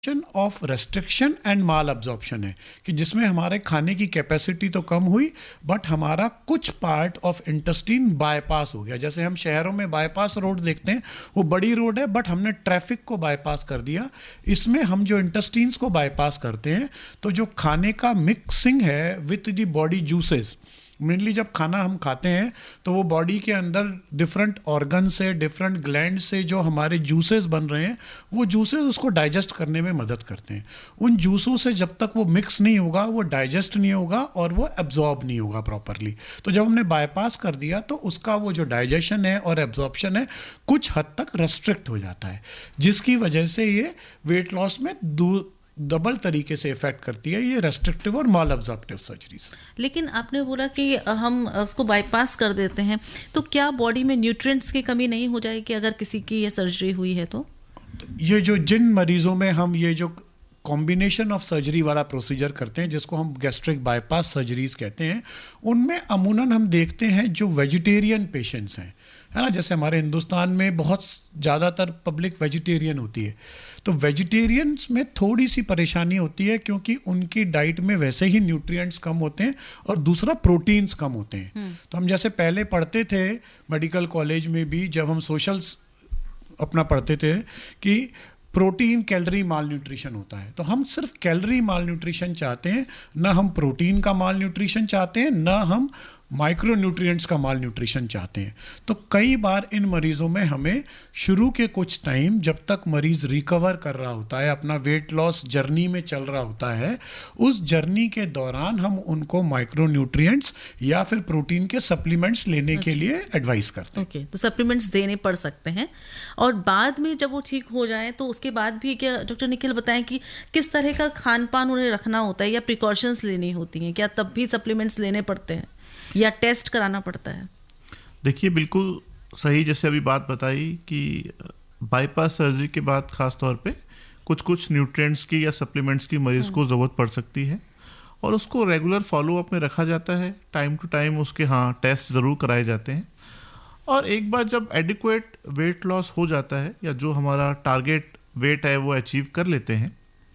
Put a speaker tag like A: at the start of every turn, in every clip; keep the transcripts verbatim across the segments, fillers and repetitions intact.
A: Of restriction and mall absorption है कि जिसमें हमारे खाने की कैपेसिटी तो कम हुई बट हमारा कुछ पार्ट ऑफ इंटेस्टाइन बाईपास हो गया। जैसे हम शहरों में बाईपास रोड देखते हैं, वो बड़ी रोड है बट हमने ट्रैफिक को बाईपास कर दिया। इसमें हम जो इंटेस्टाइन्स को बाईपास करते हैं तो जो खाने का मिक्सिंग है with the body juices, mainly जब खाना हम खाते हैं तो वो बॉडी के अंदर डिफरेंट ऑर्गन से, डिफरेंट ग्लैंड से जो हमारे जूसेस बन रहे हैं, वो जूसेस उसको डाइजेस्ट करने में मदद करते हैं। उन जूसों से जब तक वो मिक्स नहीं होगा वो डाइजेस्ट नहीं होगा और वो एब्जॉर्ब नहीं होगा प्रॉपरली। तो जब हमने बाईपास कर दिया तो उसका वो जो डाइजेशन है और एब्जॉर्प्शन है कुछ हद तक रेस्ट्रिक्ट हो जाता है, जिसकी वजह से ये वेट लॉस में दू डबल तरीके से इफेक्ट करती है, ये रेस्ट्रिक्टिव और माल अब्जॉर्प्टिव सर्जरीज।
B: लेकिन आपने बोला कि हम उसको बाईपास कर देते हैं, तो क्या बॉडी में न्यूट्रिएंट्स की कमी नहीं हो जाएगी अगर किसी की ये सर्जरी हुई है तो?
A: ये जो जिन मरीजों में हम ये जो कॉम्बिनेशन ऑफ सर्जरी वाला प्रोसीजर करते हैं जिसको हम गैस्ट्रिक बाईपास सर्जरीज कहते हैं, उनमें अमूनन हम देखते हैं जो वेजिटेरियन पेशेंट्स हैं, है ना, जैसे हमारे हिंदुस्तान में बहुत ज़्यादातर पब्लिक वेजिटेरियन होती है, तो वेजिटेरियंस में थोड़ी सी परेशानी होती है क्योंकि उनकी डाइट में वैसे ही न्यूट्रिएंट्स कम होते हैं और दूसरा प्रोटीन्स कम होते हैं। तो हम जैसे पहले पढ़ते थे मेडिकल कॉलेज में भी, जब हम सोशल्स अपना पढ़ते थे कि प्रोटीन कैलोरी माल न्यूट्रिशन होता है, तो हम सिर्फ कैलोरी माल न्यूट्रिशन चाहते हैं, ना हम प्रोटीन का माल न्यूट्रिशन चाहते हैं, ना हम माइक्रो न्यूट्रिएंट्स का माल न्यूट्रिशन चाहते हैं। तो कई बार इन मरीजों में हमें शुरू के कुछ टाइम जब तक मरीज रिकवर कर रहा होता है, अपना वेट लॉस जर्नी में चल रहा होता है, उस जर्नी के दौरान हम उनको माइक्रो न्यूट्रिएंट्स या फिर प्रोटीन के सप्लीमेंट्स लेने के लिए एडवाइस करते हैं।
B: ओके okay, तो सप्लीमेंट्स देने पड़ सकते हैं। और बाद में जब वो ठीक हो जाए तो उसके बाद भी क्या डॉक्टर निखिल बताएं कि किस तरह का खान पान उन्हें रखना होता है या प्रिकॉशंस लेनी होती हैं? क्या तब भी सप्लीमेंट्स लेने पड़ते हैं या टेस्ट कराना पड़ता है?
C: देखिए, बिल्कुल सही जैसे अभी बात बताई कि बाईपास सर्जरी के बाद ख़ास तौर पे कुछ कुछ न्यूट्रिएंट्स की या सप्लीमेंट्स की मरीज को ज़रूरत पड़ सकती है और उसको रेगुलर फॉलोअप में रखा जाता है। टाइम टू टाइम उसके हाँ टेस्ट ज़रूर कराए जाते हैं और एक बार जब एडिक्वेट वेट लॉस हो जाता है या जो हमारा टारगेट वेट है वो अचीव कर लेते हैं,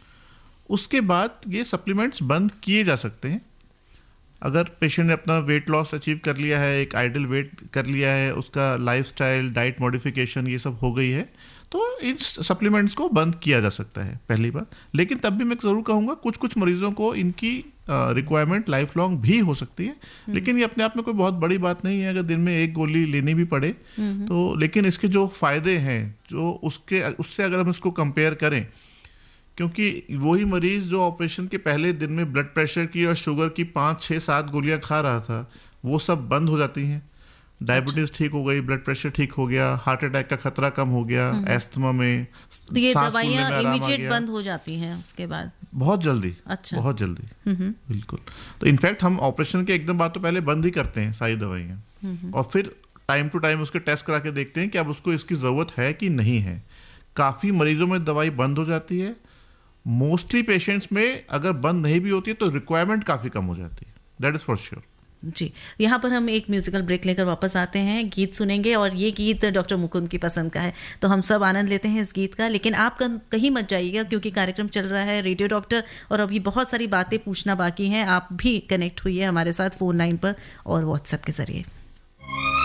C: उसके बाद ये सप्लीमेंट्स बंद किए जा सकते हैं। अगर पेशेंट ने अपना वेट लॉस अचीव कर लिया है, एक आइडियल वेट कर लिया है, उसका लाइफस्टाइल, डाइट मॉडिफिकेशन ये सब हो गई है, तो इन सप्लीमेंट्स को बंद किया जा सकता है पहली बार। लेकिन तब भी मैं ज़रूर कहूँगा कुछ कुछ मरीजों को इनकी रिक्वायरमेंट लाइफ लॉन्ग भी हो सकती है, लेकिन ये अपने आप में कोई बहुत बड़ी बात नहीं है अगर दिन में एक गोली लेनी भी पड़े तो। लेकिन इसके जो फ़ायदे हैं जो उसके उससे अगर हम इसको कंपेयर करें, क्योंकि वही मरीज़ जो ऑपरेशन के पहले दिन में ब्लड प्रेशर की और शुगर की पाँच छः सात गोलियां खा रहा था, वो सब बंद हो जाती हैं। डायबिटीज़ ठीक हो गई, ब्लड प्रेशर ठीक हो गया, हार्ट अटैक का खतरा कम हो गया, एस्थमा में,
B: तो ये दवाइयाँ इमीडिएट बंद हो जाती हैं उसके बाद?
C: बहुत जल्दी।
B: अच्छा,
C: बहुत जल्दी, बिल्कुल। तो इनफैक्ट हम ऑपरेशन के एकदम बाद तो पहले बंद ही करते हैं सारी दवाइयाँ और फिर टाइम टू टाइम उसके टेस्ट करा के देखते हैं कि अब उसको इसकी ज़रूरत है कि नहीं है। काफ़ी मरीजों में दवाई बंद हो जाती है, मोस्टली पेशेंट्स में अगर बंद नहीं भी होती है तो रिक्वायरमेंट काफ़ी कम हो जाती है, दैट इज़ फॉर श्योर।
B: जी, यहाँ पर हम एक म्यूजिकल ब्रेक लेकर वापस आते हैं, गीत सुनेंगे और ये गीत डॉक्टर मुकुंद की पसंद का है, तो हम सब आनंद लेते हैं इस गीत का। लेकिन आप कहीं मत जाइएगा क्योंकि कार्यक्रम चल रहा है रेडियो डॉक्टर और अभी बहुत सारी बातें पूछना बाकी हैं। आप भी कनेक्ट हुई है हमारे साथ फ़ोन लाइन पर और व्हाट्सएप के ज़रिए।